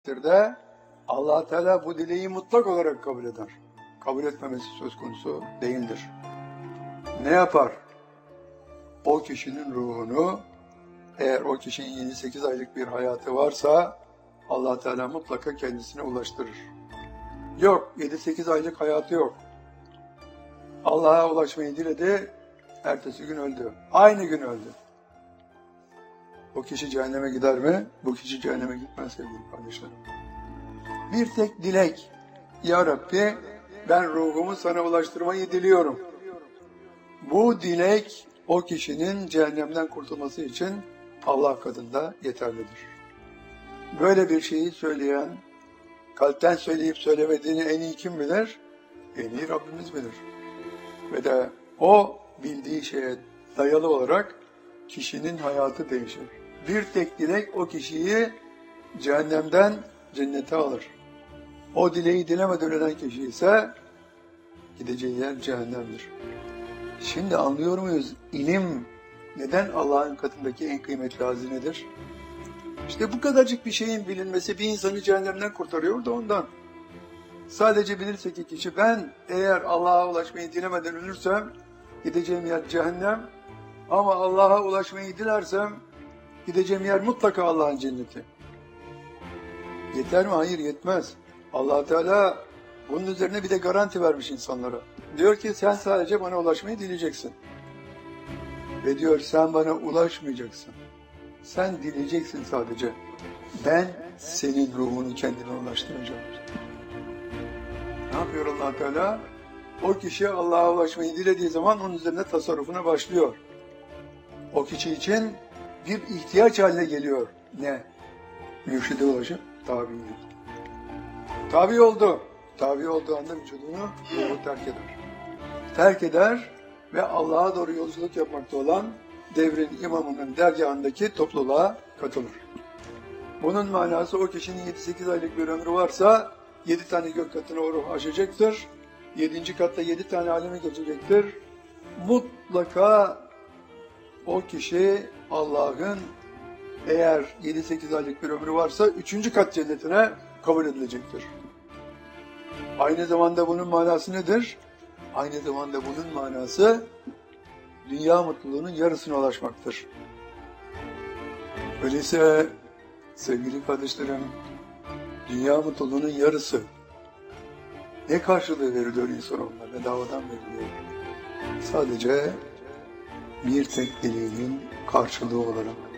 de Allah Teala bu dileği mutlak olarak kabul eder. Kabul etmemesi söz konusu değildir. Ne yapar? O kişinin ruhunu, eğer o kişinin 7-8 aylık bir hayatı varsa Allah Teala mutlaka kendisine ulaştırır. Yok, 7-8 aylık hayatı yok. Allah'a ulaşmayı diledi, ertesi gün öldü. Aynı gün öldü. O kişi cehenneme gider mi? Bu kişi cehenneme gitmez sevgili kardeşlerim. Bir tek dilek. Ya Rabbi, ben ruhumu sana ulaştırmayı diliyorum. Bu dilek o kişinin cehennemden kurtulması için Allah katında yeterlidir. Böyle bir şeyi söyleyen, kalpten söyleyip söylemediğini en iyi kim bilir? En iyi Rabbimiz bilir. Ve de o bildiği şeye dayalı olarak kişinin hayatı değişir. Bir tek dilek o kişiyi cehennemden cennete alır. O dileği dilemeden ölen kişi ise gideceği yer cehennemdir. Şimdi anlıyor muyuz? İlim neden Allah'ın katındaki en kıymetli hazinedir? İşte bu kadarcık bir şeyin bilinmesi bir insanı cehennemden kurtarıyor da ondan. Sadece bilirse ki kişi, ben eğer Allah'a ulaşmayı dilemeden ölürsem gideceğim yer cehennem, ama Allah'a ulaşmayı dilersem gideceğim yer mutlaka Allah'ın cenneti. Yeter mi? Hayır, yetmez. Allah Teala bunun üzerine bir de garanti vermiş insanlara. Diyor ki sen sadece bana ulaşmayı dileyeceksin. Ve diyor sen bana ulaşmayacaksın. Sen dileyeceksin sadece. Ben senin ruhunu kendine ulaştıracağım. Ne yapıyor Allah Teala? O kişi Allah'a ulaşmayı dilediği zaman onun üzerine tasarrufuna başlıyor. O kişi için bir ihtiyaç haline geliyor. Ne? Mürşide ulaşıp tabi. Tabi oldu. Tabi olduğu anda vücudunu ruhu terk eder. Terk eder ve Allah'a doğru yolculuk yapmakta olan devrin imamının dergahındaki topluluğa katılır. Bunun manası o kişinin 7-8 aylık bir ömrü varsa 7 tane gök katını o ruh aşacaktır. 7. katta 7 tane alemi geçecektir. Mutlaka o kişi Allah'ın, eğer 7-8 aylık bir ömrü varsa 3. kat cennetine kabul edilecektir. Aynı zamanda bunun manası nedir? Aynı zamanda bunun manası dünya mutluluğunun yarısına ulaşmaktır. Öyleyse sevgili kardeşlerim, dünya mutluluğunun yarısı ne karşılığı veriliyor insan onlara? Bedavadan veriliyor. Sadece bir tek dileğinin karşılığı olarak.